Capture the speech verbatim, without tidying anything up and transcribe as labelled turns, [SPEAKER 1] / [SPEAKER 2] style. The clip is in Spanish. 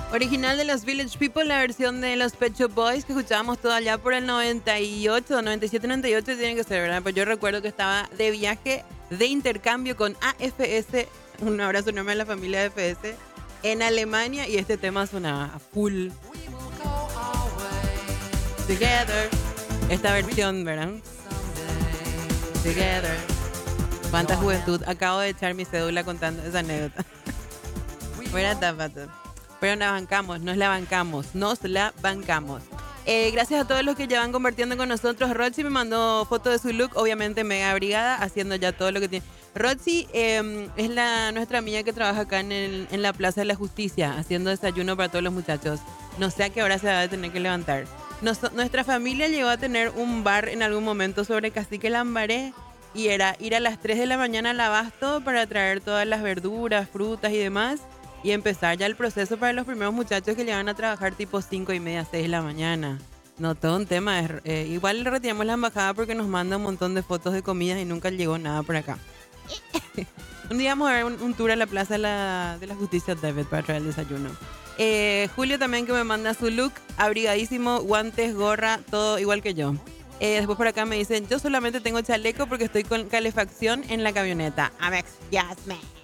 [SPEAKER 1] Original de los Village People, la versión de los Pet Shop Boys que escuchábamos todo allá por el noventa y ocho, noventa y siete, noventa y ocho tiene que ser, ¿verdad? Pues yo recuerdo que estaba de viaje de intercambio con A F S, un abrazo enorme a la familia de A F S, en Alemania y este tema sonaba a full. Together. Esta versión, ¿verdad? Together. Cuánta juventud. Acabo de echar mi cédula contando esa anécdota. Buena tapa. Pero la bancamos, nos la bancamos, nos la bancamos. Eh, gracias a todos los que ya van compartiendo con nosotros. Roxy me mandó foto de su look, obviamente mega abrigada, haciendo ya todo lo que tiene. Roxy eh, es la, nuestra amiga que trabaja acá en, el, en la Plaza de la Justicia, haciendo desayuno para todos los muchachos. No sé a qué hora se va a tener que levantar. Nos, nuestra familia llegó a tener un bar en algún momento sobre Cacique Lambaré y era ir a las tres de la mañana al abasto para traer todas las verduras, frutas y demás. Y empezar ya el proceso para los primeros muchachos que llegan a trabajar tipo cinco y media, seis de la mañana. No, todo un tema. Es, eh, igual le retiramos la embajada porque nos manda un montón de fotos de comidas y nunca llegó nada por acá. Un día vamos a ver un, un tour a la Plaza de la, de la Justicia David para traer el desayuno. Eh, Julio también que me manda su look, abrigadísimo, guantes, gorra, todo igual que yo. Eh, después por acá me dicen, yo solamente tengo chaleco porque estoy con calefacción en la camioneta. Amex, yes, man.